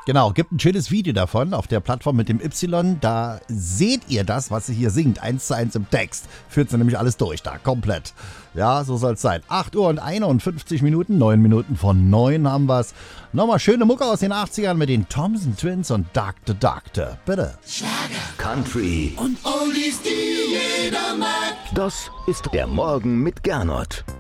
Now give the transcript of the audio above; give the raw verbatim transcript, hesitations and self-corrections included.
Genau, gibt ein schönes Video davon auf der Plattform mit dem Y. Da seht ihr das, was sie hier singt, eins zu eins im Text. Führt sie nämlich alles durch da, komplett. Ja, so soll es sein. acht Uhr und einundfünfzig Minuten, neun Minuten von neun haben wir's. Nochmal schöne Mucke aus den achtzigern mit den Thompson Twins und Doctor Doctor. Bitte. Schlager, Country und Oldies, die jeder mag. Das ist der Morgen mit Gernot.